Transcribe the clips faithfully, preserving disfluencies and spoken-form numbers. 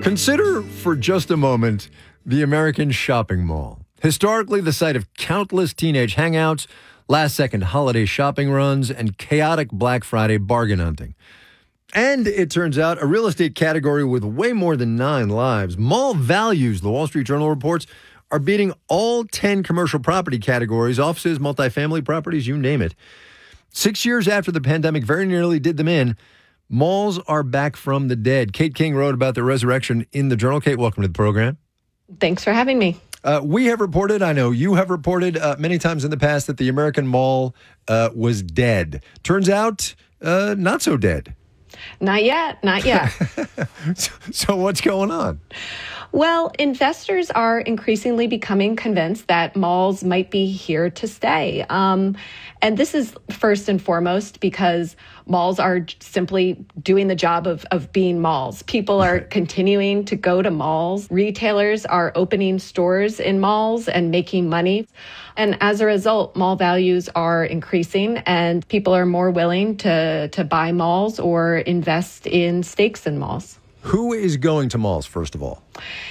Consider for just a moment the American shopping mall. Historically, the site of countless teenage hangouts, last-second holiday shopping runs, and chaotic Black Friday bargain hunting. And it turns out a real estate category with way more than nine lives. Mall values, the Wall Street Journal reports, are beating all ten commercial property categories, offices, multifamily properties, you name it. Six years after the pandemic very nearly did them in, malls are back from the dead. Kate King wrote about the resurrection in the Journal. Kate, welcome to the program. Thanks for having me. Uh, we have reported, I know you have reported uh, many times in the past that the American mall uh, was dead. Turns out, uh, not so dead. Not yet, not yet. so, so what's going on? Well, investors are increasingly becoming convinced that malls might be here to stay. Um, and this is first and foremost because malls are simply doing the job of, of being malls. People are continuing to go to malls. Retailers are opening stores in malls and making money. And as a result, mall values are increasing and people are more willing to, to buy malls or invest in stakes in malls. Who is going to malls, first of all?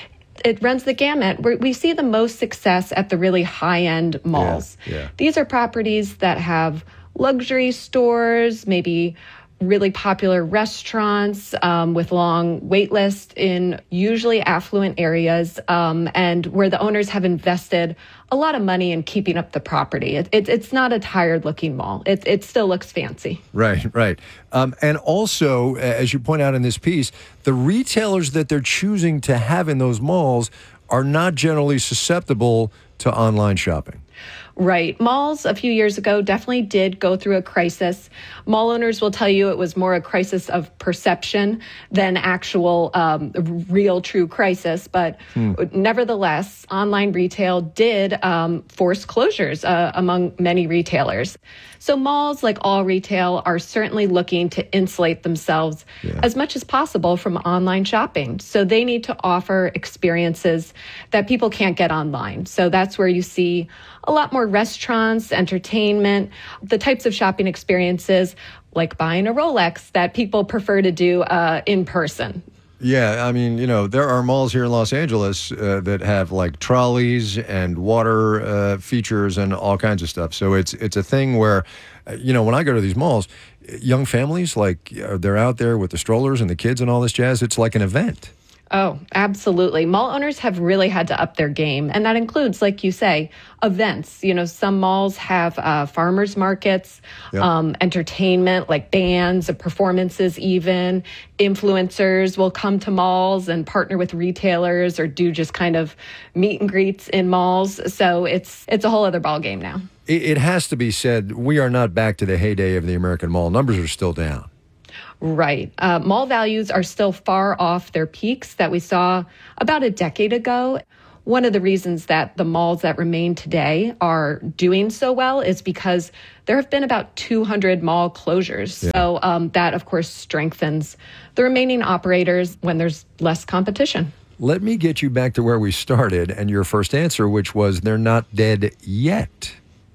It runs the gamut. We're, we see the most success at the really high-end malls. Yeah, yeah. These are properties that have luxury stores, maybe really popular restaurants um, with long wait lists in usually affluent areas, um, and where the owners have invested a lot of money in keeping up the property. It, it, it's not a tired-looking mall. It, it still looks fancy. Right, right. Um, and also, as you point out in this piece, the retailers that they're choosing to have in those malls are not generally susceptible to online shopping. Right. Malls a few years ago definitely did go through a crisis. Mall owners will tell you it was more a crisis of perception than actual um, real true crisis. But hmm. nevertheless, online retail did um, force closures uh, among many retailers. So malls, like all retail, are certainly looking to insulate themselves yeah. as much as possible from online shopping. So they need to offer experiences that people can't get online. So that's where you see a lot more restaurants, entertainment, the types of shopping experiences like buying a Rolex that people prefer to do uh, in person. Yeah, I mean, you know, there are malls here in Los Angeles uh, that have like trolleys and water uh, features and all kinds of stuff. So it's it's a thing where, uh, you know, when I go to these malls, young families, like uh, they're out there with the strollers and the kids and all this jazz. It's like an event. Oh, absolutely. Mall owners have really had to up their game. And that includes, like you say, events. You know, some malls have uh, farmers markets, yep. um, entertainment, like bands, performances even. Influencers will come to malls and partner with retailers or do just kind of meet and greets in malls. So it's it's a whole other ballgame now. It, it has to be said, we are not back to the heyday of the American mall. Numbers are still down. Right. Uh, mall values are still far off their peaks that we saw about a decade ago. One of the reasons that the malls that remain today are doing so well is because there have been about two hundred mall closures. Yeah. So um, that, of course, strengthens the remaining operators when there's less competition. Let me get you back to where we started and your first answer, which was they're not dead yet.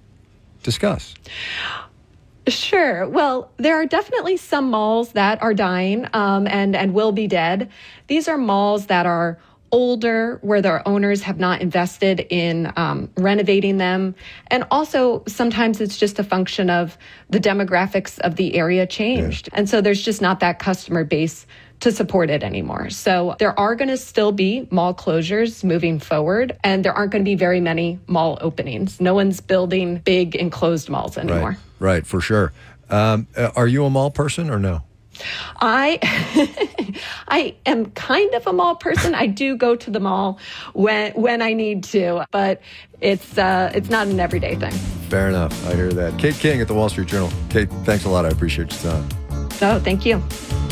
Discuss. Sure. Well, there are definitely some malls that are dying um, and, and will be dead. These are malls that are older, where their owners have not invested in um, renovating them. And also, sometimes it's just a function of the demographics of the area changed. Yeah. And so there's just not that customer base to support it anymore. So there are going to still be mall closures moving forward, and there aren't going to be very many mall openings. No one's building big enclosed malls anymore. Right, right, for sure. Um, are you a mall person or no? I I am kind of a mall person. I do go to the mall when when I need to, but it's uh, it's not an everyday thing. Fair enough. I hear that. Kate King at the Wall Street Journal. Kate, thanks a lot. I appreciate your time. Oh, thank you.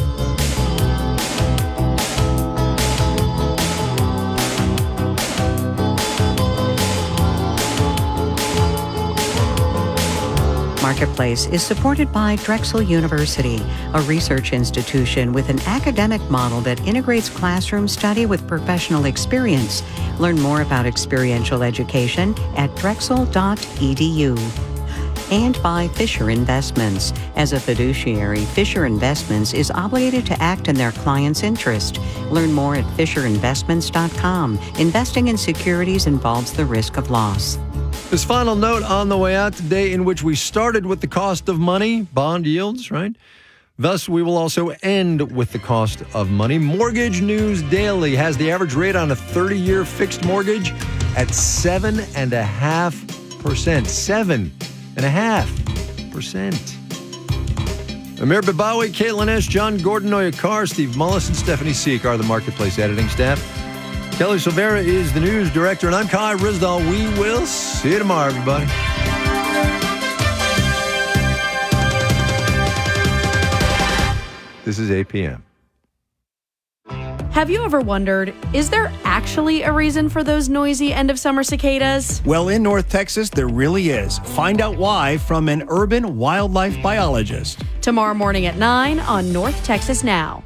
Marketplace is supported by Drexel University, a research institution with an academic model that integrates classroom study with professional experience. Learn more about experiential education at drexel dot e d u. and by Fisher Investments. As a fiduciary, Fisher Investments is obligated to act in their client's interest. Learn more at fisher investments dot com. Investing in securities involves the risk of loss. This final note on the way out today, in which we started with the cost of money, bond yields, right? Thus, we will also end with the cost of money. Mortgage News Daily has the average rate on a thirty-year fixed mortgage at seven and a half percent. Seven and a half percent. Amir Babawi, Caitlin Esch, John Gordon, Noya Carr, Steve Mullis, and Stephanie Seek are the Marketplace editing staff. Kelly Silvera is the news director, and I'm Kai Rizdal. We will see you tomorrow, everybody. This is eight p.m. Have you ever wondered, is there actually a reason for those noisy end-of-summer cicadas? Well, in North Texas, there really is. Find out why from an urban wildlife biologist. Tomorrow morning at nine on North Texas Now.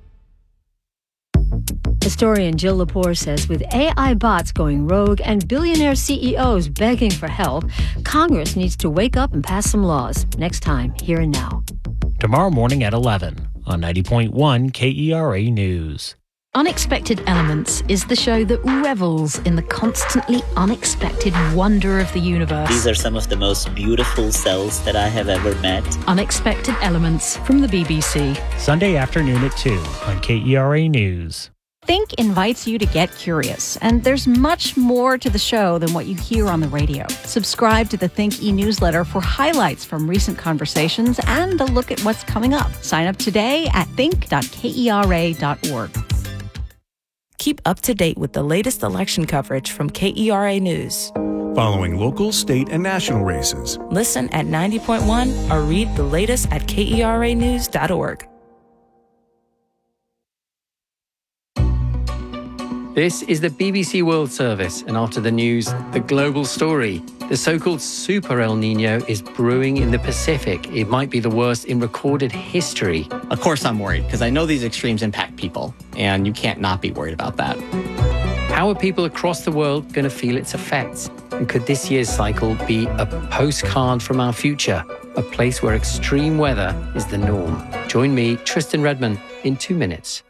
Historian Jill Lepore says with A I bots going rogue and billionaire C E Os begging for help, Congress needs to wake up and pass some laws. Next time, Here and Now. Tomorrow morning at eleven on ninety point one K E R A News. Unexpected Elements is the show that revels in the constantly unexpected wonder of the universe. These are some of the most beautiful cells that I have ever met. Unexpected Elements from the B B C. Sunday afternoon at two on K E R A News. Think invites you to get curious, and there's much more to the show than what you hear on the radio. Subscribe to the Think e-newsletter for highlights from recent conversations and a look at what's coming up. Sign up today at think dot kera dot org. Keep up to date with the latest election coverage from K E R A News. Following local, state, and national races. Listen at ninety point one or read the latest at K E R A news dot org. This is the B B C World Service, and after the news, the global story. The so-called Super El Nino is brewing in the Pacific. It might be the worst in recorded history. Of course I'm worried, because I know these extremes impact people, and you can't not be worried about that. How are people across the world going to feel its effects? And could this year's cycle be a postcard from our future, a place where extreme weather is the norm? Join me, Tristan Redman, in two minutes.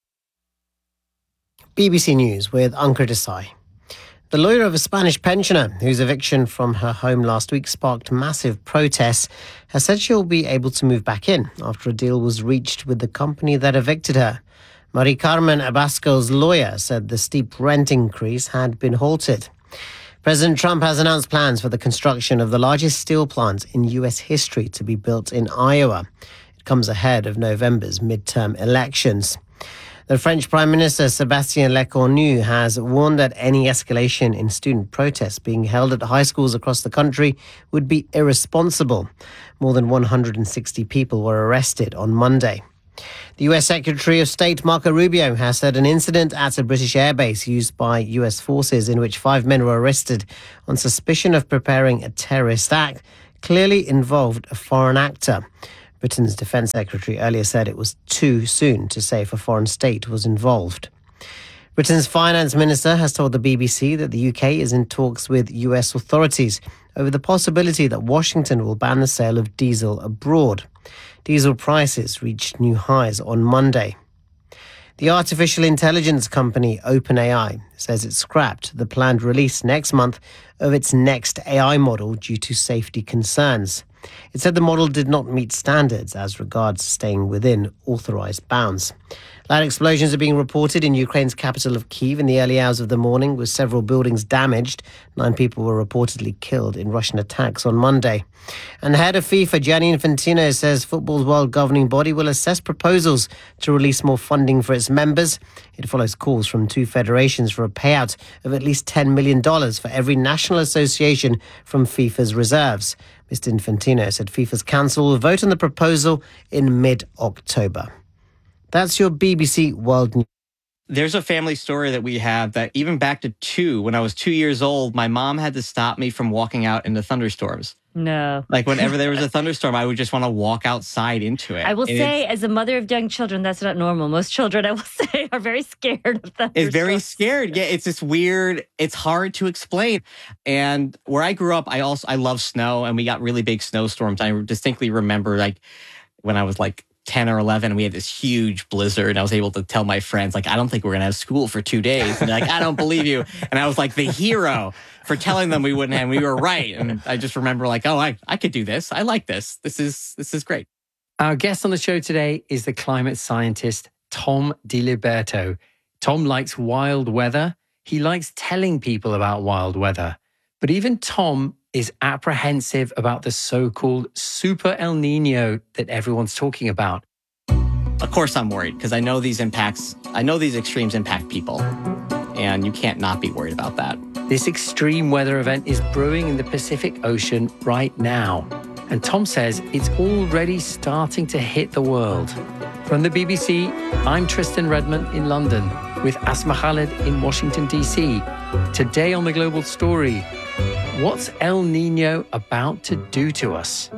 B B C News with Ankur Desai. The lawyer of a Spanish pensioner whose eviction from her home last week sparked massive protests has said she'll be able to move back in after a deal was reached with the company that evicted her. Marie Carmen Abasco's lawyer said the steep rent increase had been halted. President Trump has announced plans for the construction of the largest steel plant in U S history to be built in Iowa. It comes ahead of November's midterm elections. The French Prime Minister Sébastien Lecornu has warned that any escalation in student protests being held at high schools across the country would be irresponsible. More than one hundred sixty people were arrested on Monday. The U S Secretary of State Marco Rubio has said an incident at a British airbase used by U S forces in which five men were arrested on suspicion of preparing a terrorist act clearly involved a foreign actor. Britain's Defence Secretary earlier said it was too soon to say if a foreign state was involved. Britain's Finance Minister has told the B B C that the U K is in talks with U S authorities over the possibility that Washington will ban the sale of diesel abroad. Diesel prices reached new highs on Monday. The artificial intelligence company OpenAI says it scrapped the planned release next month of its next A I model due to safety concerns. It said the model did not meet standards as regards staying within authorized bounds. Loud explosions are being reported in Ukraine's capital of Kyiv in the early hours of the morning, with several buildings damaged. Nine people were reportedly killed in Russian attacks on Monday. And the head of FIFA, Gianni Infantino, says football's world governing body will assess proposals to release more funding for its members. It follows calls from two federations for a payout of at least ten million dollars for every national association from FIFA's reserves. Mister Infantino said FIFA's council will vote on the proposal in mid-October. That's your B B C World News. There's a family story that we have that even back to two, when I was two years old, my mom had to stop me from walking out in the thunderstorms. No. Like whenever there was a thunderstorm, I would just want to walk outside into it. I will And say, it's, as a mother of young children, that's not normal. Most children, I will say, are very scared of thunderstorms. it's very scared. Yeah, it's this weird, it's hard to explain. And where I grew up, I also, I love snow, and we got really big snowstorms. I distinctly remember like when I was like ten or eleven, and we had this huge blizzard, and I was able to tell my friends, like, I don't think we're going to have school for two days. And they're like, I don't believe you. And I was like the hero for telling them we wouldn't have, and we were right. And I just remember like, oh, I, I could do this. I like this. This is, this is great. Our guest on the show today is the climate scientist, Tom DiLiberto. Tom likes wild weather. He likes telling people about wild weather. But even Tom is apprehensive about the so-called super El Nino that everyone's talking about. Of course I'm worried, because I know these impacts, I know these extremes impact people, and you can't not be worried about that. This extreme weather event is brewing in the Pacific Ocean right now. And Tom says it's already starting to hit the world. From the B B C, I'm Tristan Redmond in London with Asma Khalid in Washington, D C. Today on The Global Story, what's El Nino about to do to us?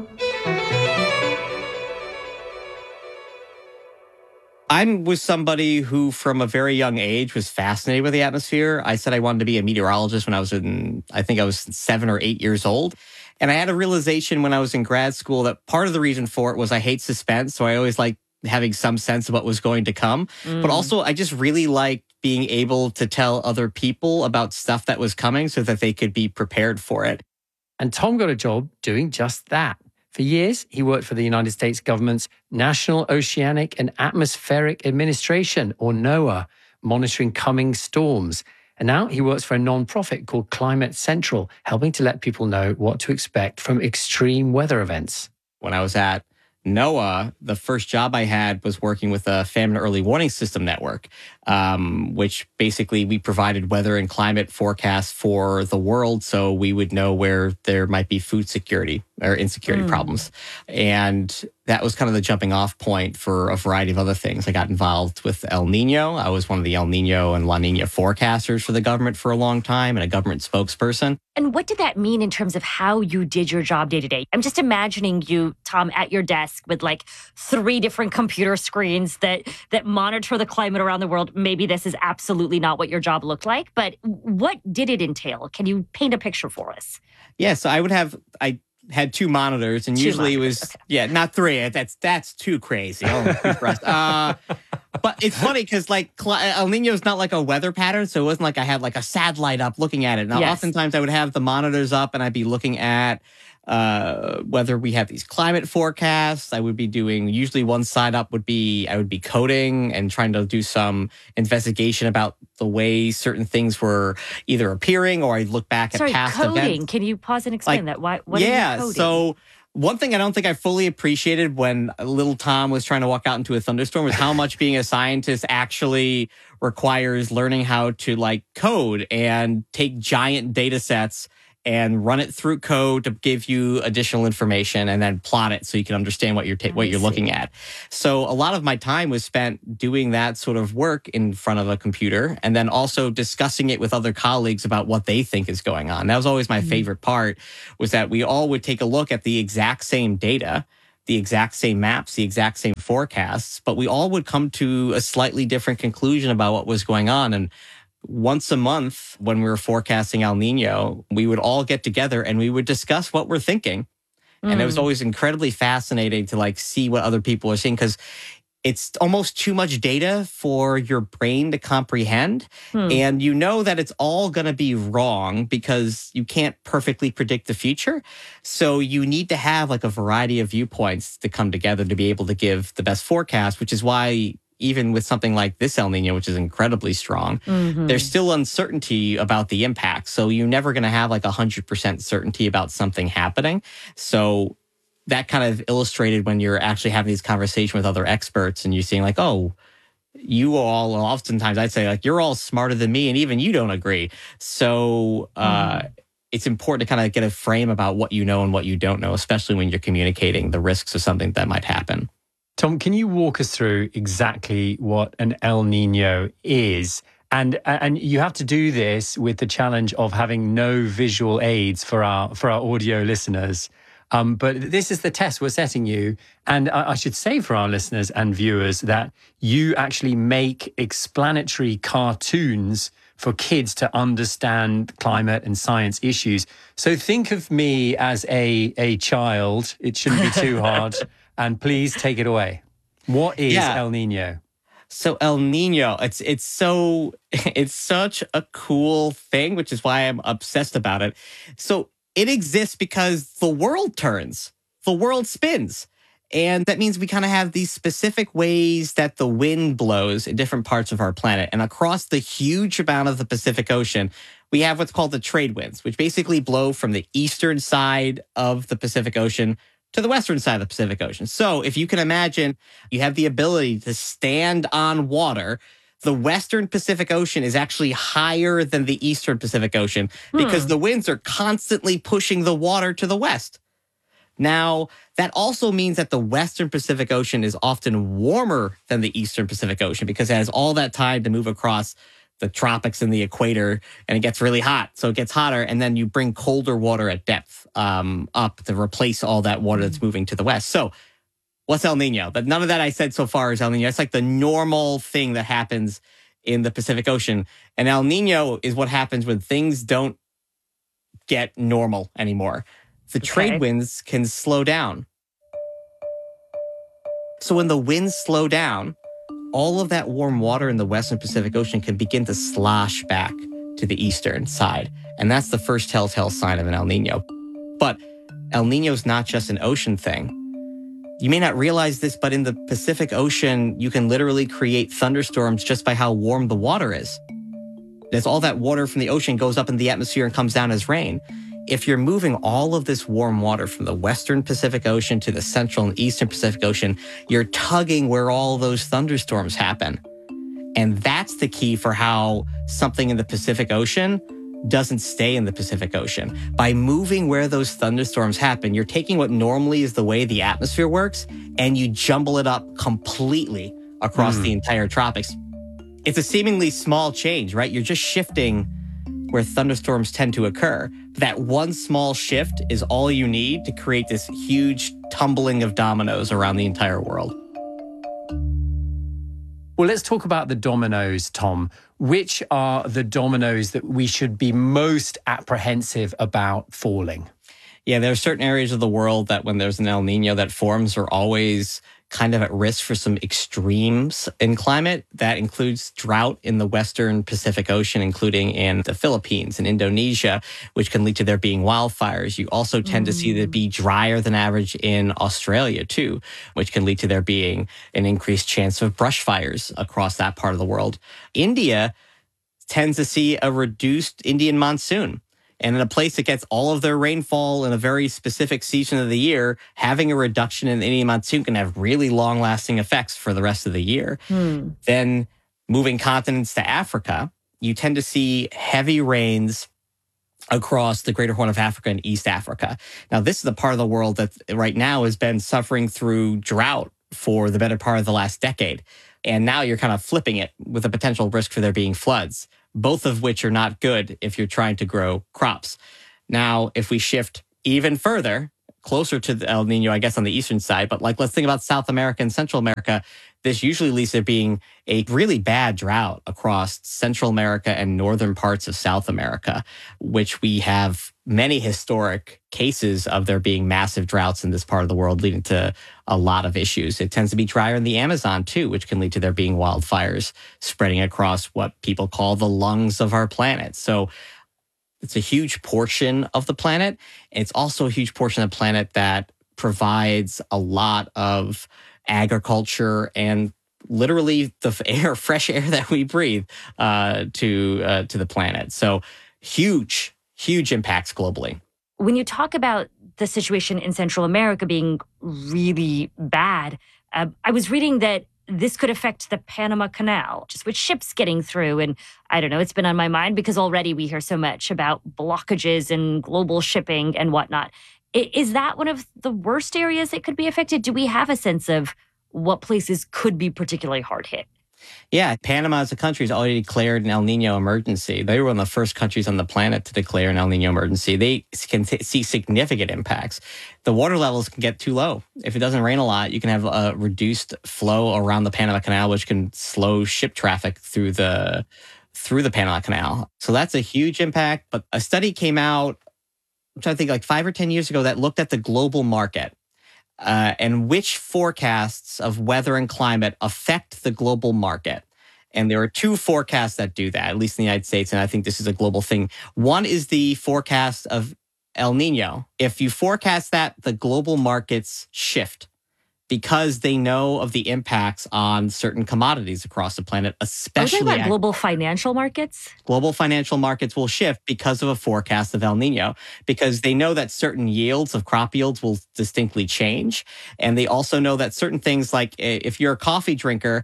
I was somebody who, from a very young age, was fascinated with the atmosphere. I said I wanted to be a meteorologist when I was in, I think I was seven or eight years old. And I had a realization when I was in grad school that part of the reason for it was I hate suspense. So I always liked having some sense of what was going to come. Mm. But also, I just really liked being able to tell other people about stuff that was coming so that they could be prepared for it. And Tom got a job doing just that. For years, he worked for the United States government's National Oceanic and Atmospheric Administration, or NOAA, monitoring coming storms. And now he works for a nonprofit called Climate Central, helping to let people know what to expect from extreme weather events. When I was at NOAA, the first job I had was working with a famine early warning system network, um, which basically we provided weather and climate forecasts for the world so we would know where there might be food security or insecurity mm. problems. And that was kind of the jumping off point for a variety of other things. I got involved with El Nino. I was one of the El Nino and La Nina forecasters for the government for a long time and a government spokesperson. And what did that mean in terms of how you did your job day to day? I'm just imagining you, Tom, at your desk with like three different computer screens that that monitor the climate around the world. Maybe this is absolutely not what your job looked like, but what did it entail? Can you paint a picture for us? Yeah, so I would have... I. had two monitors, and two usually monitors. it was, okay. yeah, not three. That's that's too crazy. Oh, uh, but it's funny because like El Nino is not like a weather pattern, so it wasn't like I had like a satellite up looking at it. Now, yes. Oftentimes I would have the monitors up and I'd be looking at uh, whether we have these climate forecasts. I would be doing, usually one side up would be, I would be coding and trying to do some investigation about the way certain things were either appearing, or I'd look back Sorry, at past coding. events. Can you pause and explain like, that? Why? What yeah, are you coding? So one thing I don't think I fully appreciated when little Tom was trying to walk out into a thunderstorm was how much being a scientist actually requires learning how to like code and take giant data sets and run it through code to give you additional information and then plot it so you can understand what you're ta- what you're looking at. So a lot of my time was spent doing that sort of work in front of a computer and then also discussing it with other colleagues about what they think is going on. That was always my mm-hmm. favorite part, was that we all would take a look at the exact same data, the exact same maps, the exact same forecasts, but we all would come to a slightly different conclusion about what was going on. And once a month, when we were forecasting El Nino, we would all get together and we would discuss what we're thinking. Mm. And it was always incredibly fascinating to like see what other people are seeing, because it's almost too much data for your brain to comprehend. Hmm. And you know that it's all going to be wrong because you can't perfectly predict the future. So you need to have like a variety of viewpoints to come together to be able to give the best forecast, which is why even with something like this El Nino, which is incredibly strong, mm-hmm. there's still uncertainty about the impact. So you're never going to have like one hundred percent certainty about something happening. So that kind of illustrated when you're actually having these conversations with other experts and you're seeing like, oh, you all, oftentimes I'd say like, you're all smarter than me and even you don't agree. So uh, mm. it's important to kind of get a frame about what you know and what you don't know, especially when you're communicating the risks of something that might happen. Tom, can you walk us through exactly what an El Nino is? And and you have to do this with the challenge of having no visual aids for our for our audio listeners. Um, but this is the test we're setting you. And I, I should say for our listeners and viewers that you actually make explanatory cartoons for kids to understand climate and science issues. So think of me as a, a child. It shouldn't be too hard. And please take it away. What is Yeah. El Nino? So El Nino, it's it's so it's such a cool thing, which is why I'm obsessed about it. So it exists because the world turns, the world spins. And that means we kind of have these specific ways that the wind blows in different parts of our planet. And across the huge amount of the Pacific Ocean, we have what's called the trade winds, which basically blow from the eastern side of the Pacific Ocean to the western side of the Pacific Ocean. So if you can imagine, you have the ability to stand on water. The western Pacific Ocean is actually higher than the eastern Pacific Ocean because Hmm. the winds are constantly pushing the water to the west. Now, that also means that the western Pacific Ocean is often warmer than the eastern Pacific Ocean because it has all that time to move across the tropics and the equator, and it gets really hot. So it gets hotter, and then you bring colder water at depth um, up to replace all that water that's moving to the west. So what's El Nino? But none of that I said so far is El Nino. It's like the normal thing that happens in the Pacific Ocean. And El Nino is what happens when things don't get normal anymore. The trade Okay. winds can slow down. So when the winds slow down, all of that warm water in the Western Pacific Ocean can begin to slosh back to the eastern side. And that's the first telltale sign of an El Nino. But El Nino is not just an ocean thing. You may not realize this, but in the Pacific Ocean, you can literally create thunderstorms just by how warm the water is. As all that water from the ocean goes up in the atmosphere and comes down as rain. If you're moving all of this warm water from the Western Pacific Ocean to the Central and Eastern Pacific Ocean, you're tugging where all those thunderstorms happen. And that's the key for how something in the Pacific Ocean doesn't stay in the Pacific Ocean. By moving where those thunderstorms happen, you're taking what normally is the way the atmosphere works, and you jumble it up completely across Mm. the entire tropics. It's a seemingly small change, right? You're just shifting where thunderstorms tend to occur. That one small shift is all you need to create this huge tumbling of dominoes around the entire world. Well, let's talk about the dominoes, Tom. Which are the dominoes that we should be most apprehensive about falling? Yeah, there are certain areas of the world that when there's an El Nino that forms are always kind of at risk for some extremes in climate. That includes drought in the Western Pacific Ocean, including in the Philippines and Indonesia, which can lead to there being wildfires. You also tend to see that be drier than average in Australia too, which can lead to there being an increased chance of brush fires across that part of the world. India tends to see a reduced Indian monsoon. And in a place that gets all of their rainfall in a very specific season of the year, having a reduction in the Indian monsoon can have really long-lasting effects for the rest of the year. Hmm. Then moving continents to Africa, you tend to see heavy rains across the Greater Horn of Africa and East Africa. Now, this is the part of the world that right now has been suffering through drought for the better part of the last decade. And now you're kind of flipping it with a potential risk for there being floods, both of which are not good if you're trying to grow crops. Now, if we shift even further, closer to the El Nino, I guess, on the eastern side, but like let's think about South America and Central America, this usually leads to there being a really bad drought across Central America and northern parts of South America, which we have many historic cases of there being massive droughts in this part of the world, leading to a lot of issues. It tends to be drier in the Amazon too, which can lead to there being wildfires spreading across what people call the lungs of our planet. So it's a huge portion of the planet. It's also a huge portion of the planet that provides a lot of agriculture and literally the air, fresh air that we breathe uh, to uh, to the planet. So huge, huge impacts globally. When you talk about the situation in Central America being really bad, uh, I was reading that this could affect the Panama Canal, just with ships getting through. And I don't know, it's been on my mind because already we hear so much about blockages and global shipping and whatnot. I- Is that one of the worst areas that could be affected? Do we have a sense of what places could be particularly hard hit? Yeah, Panama as a country has already declared an El Nino emergency. They were one of the first countries on the planet to declare an El Nino emergency. They can t- see significant impacts. The water levels can get too low. If it doesn't rain a lot, you can have a reduced flow around the Panama Canal, which can slow ship traffic through the through the Panama Canal. So that's a huge impact. But a study came out, which I think like five or ten years ago, that looked at the global market. Uh, and which forecasts of weather and climate affect the global market. And there are two forecasts that do that, at least in the United States, and I think this is a global thing. One is the forecast of El Nino. If you forecast that, the global markets shift because they know of the impacts on certain commodities across the planet, especially... Are you talking about global financial markets? Global financial markets will shift because of a forecast of El Nino, because they know that certain yields of crop yields will distinctly change. And they also know that certain things like if you're a coffee drinker,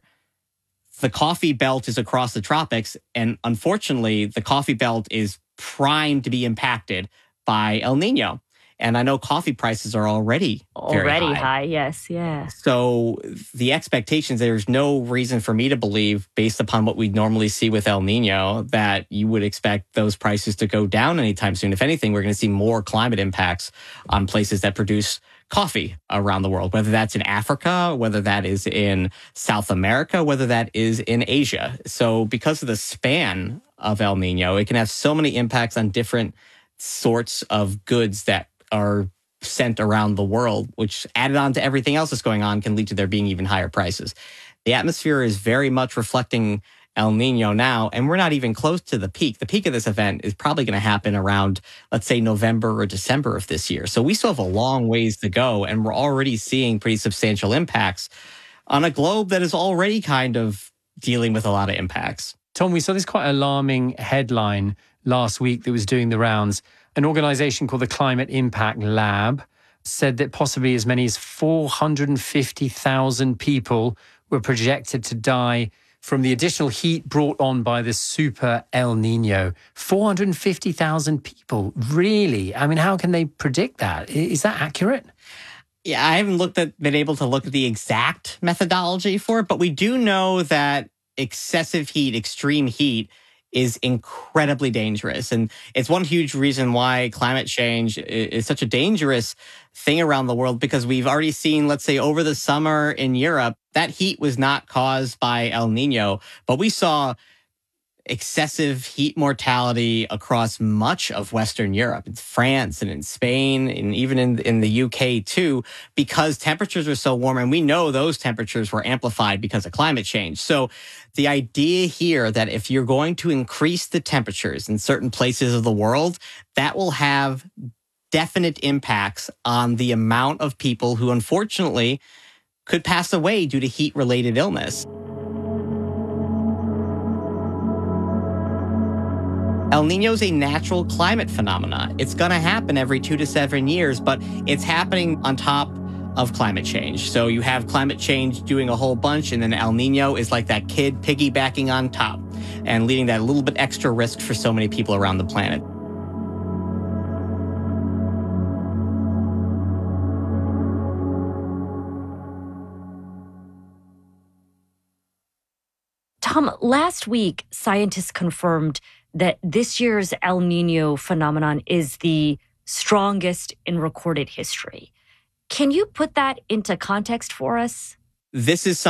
the coffee belt is across the tropics. And unfortunately, the coffee belt is primed to be impacted by El Nino. And I know coffee prices are already very already high. high. Yes, yeah. So the expectations, there's no reason for me to believe, based upon what we normally see with El Nino, that you would expect those prices to go down anytime soon. If anything, we're going to see more climate impacts on places that produce coffee around the world, whether that's in Africa, whether that is in South America, whether that is in Asia. So because of the span of El Nino, it can have so many impacts on different sorts of goods that are sent around the world, which added on to everything else that's going on can lead to there being even higher prices. The atmosphere is very much reflecting El Nino now, and we're not even close to the peak. The peak of this event is probably going to happen around, let's say, November or December of this year. So we still have a long ways to go, and we're already seeing pretty substantial impacts on a globe that is already kind of dealing with a lot of impacts. Tom, we saw this quite alarming headline last week that was doing the rounds. An organization called the Climate Impact Lab said that possibly as many as four hundred fifty thousand people were projected to die from the additional heat brought on by the super El Nino. four hundred fifty thousand people, really? I mean, how can they predict that? Is that accurate? Yeah, I haven't looked at, been able to look at the exact methodology for it, but we do know that excessive heat, extreme heat, is incredibly dangerous. And it's one huge reason why climate change is such a dangerous thing around the world, because we've already seen, let's say, over the summer in Europe, that heat was not caused by El Nino, but we saw excessive heat mortality across much of Western Europe, in France and in Spain, and even in, in the U K too, because temperatures are so warm. And we know those temperatures were amplified because of climate change. So the idea here that if you're going to increase the temperatures in certain places of the world, that will have definite impacts on the amount of people who unfortunately could pass away due to heat-related illness. El Nino is a natural climate phenomenon. It's going to happen every two to seven years, but it's happening on top of climate change. So you have climate change doing a whole bunch, and then El Nino is like that kid piggybacking on top and leading that little bit extra risk for so many people around the planet. Tom, last week, scientists confirmed that this year's El Nino phenomenon is the strongest in recorded history. Can you put that into context for us? This is